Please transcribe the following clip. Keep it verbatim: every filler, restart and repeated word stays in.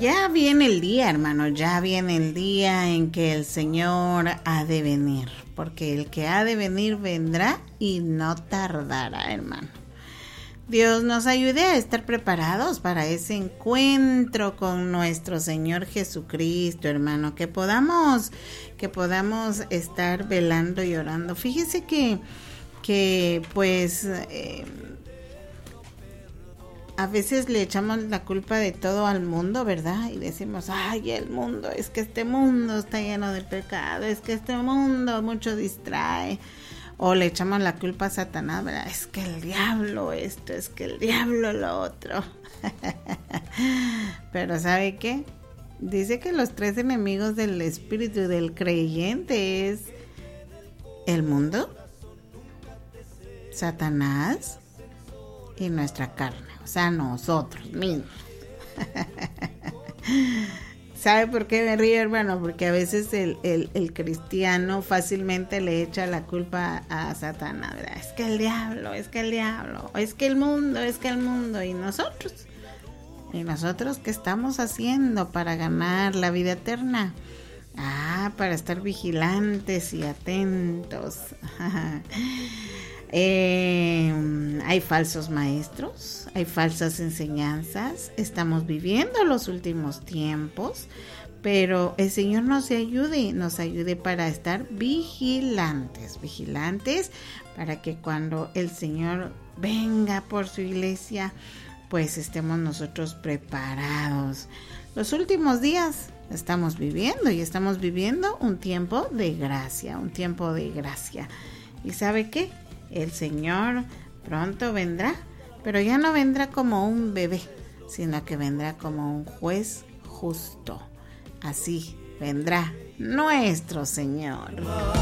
Ya viene el día, hermano, ya viene el día en que el Señor ha de venir, porque el que ha de venir vendrá y no tardará, hermano. Dios nos ayude a estar preparados para ese encuentro con nuestro Señor Jesucristo, hermano, que podamos, que podamos estar velando y orando. Fíjese que, que pues, eh, a veces le echamos la culpa de todo al mundo, ¿verdad? Y decimos, ay, el mundo, es que este mundo está lleno de pecado, es que este mundo mucho distrae. O le echamos la culpa a Satanás, ¿verdad? Es que el diablo esto, es que el diablo lo otro. Pero ¿sabe qué? Dice que los tres enemigos del espíritu del creyente es el mundo, Satanás y nuestra carne, o sea, nosotros mismos. ¿Sabe por qué me río, hermano? Porque a veces el, el, el cristiano fácilmente le echa la culpa a Satanás, ¿verdad? Es que el diablo, es que el diablo, es que el mundo, es que el mundo. ¿Y nosotros? ¿Y nosotros qué estamos haciendo para ganar la vida eterna? Ah, para estar vigilantes y atentos. eh, hay falsos maestros, hay falsas enseñanzas, estamos viviendo los últimos tiempos, pero el Señor nos ayude, nos ayude para estar vigilantes, vigilantes, para que cuando el Señor venga por su iglesia, pues estemos nosotros preparados. Los últimos días estamos viviendo y estamos viviendo un tiempo de gracia, un tiempo de gracia. ¿Y sabe qué? El Señor pronto vendrá, pero ya no vendrá como un bebé, sino que vendrá como un juez justo. Así vendrá nuestro Señor.